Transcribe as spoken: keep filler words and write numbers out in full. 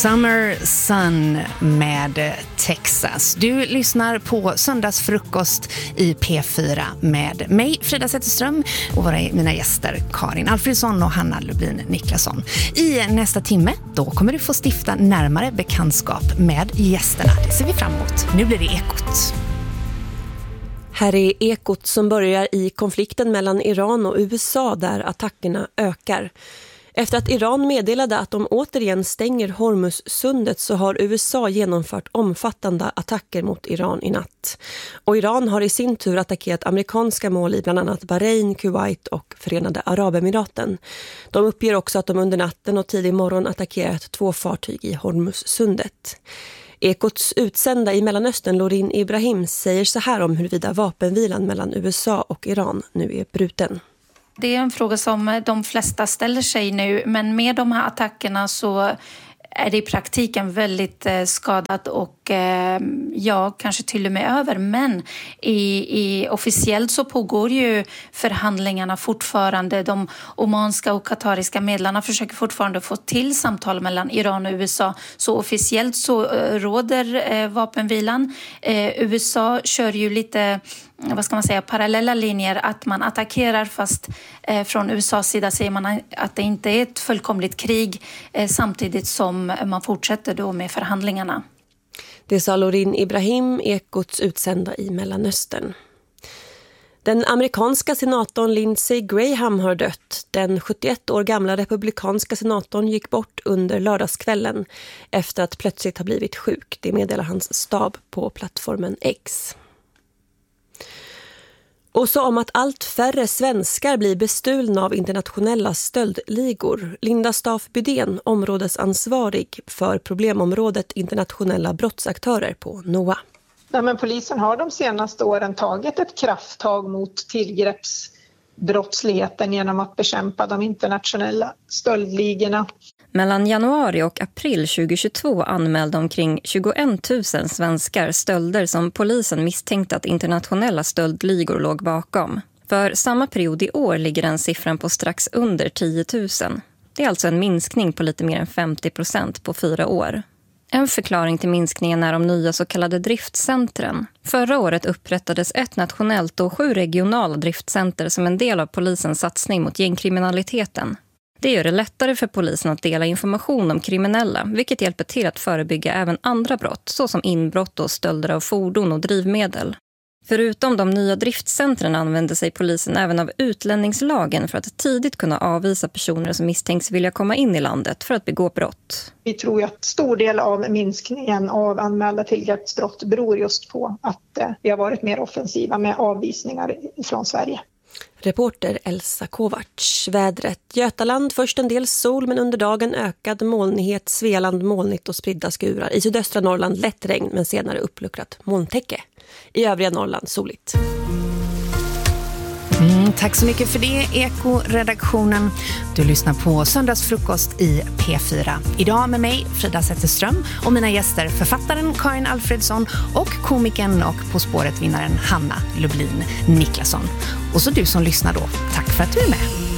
Summer Sun med Texas. Du lyssnar på Söndagsfrukost i P fyra med mig, Frida Zetterström, och våra, mina gäster Karin Alfredsson och Hanna Lublin Niklasson. I nästa timme då kommer du få stifta närmare bekantskap med gästerna. Det ser vi fram emot. Nu blir det Ekot. Här är Ekot som börjar i konflikten mellan Iran och U S A där attackerna ökar. Efter att Iran meddelade att de återigen stänger Hormuzsundet så har U S A genomfört omfattande attacker mot Iran i natt. Och Iran har i sin tur attackerat amerikanska mål i bland annat Bahrain, Kuwait och Förenade Arabemiraten. De uppger också att de under natten och tidig morgon attackerat två fartyg i Hormuzsundet. Ekots utsända i Mellanöstern Lorin Ibrahim säger så här om huruvida vapenvilan mellan U S A och Iran nu är bruten. Det är en fråga som de flesta ställer sig nu, men med de här attackerna så är det i praktiken väldigt eh, skadat och eh, ja, kanske till och med över. Men i, i, officiellt så pågår ju förhandlingarna fortfarande. De omanska och katariska medlarna försöker fortfarande få till samtal mellan Iran och U S A. Så officiellt så eh, råder eh, vapenvilan. Eh, U S A kör ju lite... vad ska man säga, parallella linjer, att man attackerar fast eh, från U S A:s sida säger man att det inte är ett fullkomligt krig eh, samtidigt som man fortsätter då med förhandlingarna. Det sa Lorin Ibrahim, Ekots utsända i Mellanöstern. Den amerikanska senatorn Lindsey Graham har dött. Den sjuttioett år gamla republikanska senatorn gick bort under lördagskvällen efter att plötsligt ha blivit sjuk. Det meddelar hans stab på plattformen X. Och så om att allt färre svenskar blir bestulna av internationella stöldligor. Linda Staff Bydén, områdesansvarig för problemområdet internationella brottsaktörer på N O A. Ja, men polisen har de senaste åren tagit ett krafttag mot tillgreppsbrottsligheten genom att bekämpa de internationella stöldligorna. Mellan januari och april tjugohundratjugotvå anmälde omkring tjugoett tusen svenskar stölder som polisen misstänkte att internationella stöldligor låg bakom. För samma period i år ligger den siffran på strax under tio tusen. Det är alltså en minskning på lite mer än femtio procent på fyra år. En förklaring till minskningen är de nya så kallade driftcentren. Förra året upprättades ett nationellt och sju regionala driftcenter som en del av polisens satsning mot gängkriminaliteten. Det gör det lättare för polisen att dela information om kriminella, vilket hjälper till att förebygga även andra brott, såsom inbrott och stölder av fordon och drivmedel. Förutom de nya driftcentren använder sig polisen även av utlänningslagen för att tidigt kunna avvisa personer som misstänks vilja komma in i landet för att begå brott. Vi tror ju att stor del av minskningen av anmälda tillgreppsbrott beror just på att vi har varit mer offensiva med avvisningar från Sverige. Reporter Elsa Kovacs. Vädret. Götaland först en del sol men under dagen ökad molnighet. Svealand molnigt och spridda skurar. I sydöstra Norrland lätt regn men senare uppluckrat molntäcke. I övriga Norrland soligt. Mm, tack så mycket för det, Eko-redaktionen. Du lyssnar på Söndagsfrukost i P fyra. Idag med mig, Frida Zetterström, och mina gäster, författaren Karin Alfredsson och komikern och På spåret-vinnaren Hanna Lublin Niklasson. Och så du som lyssnar då, tack för att du är med.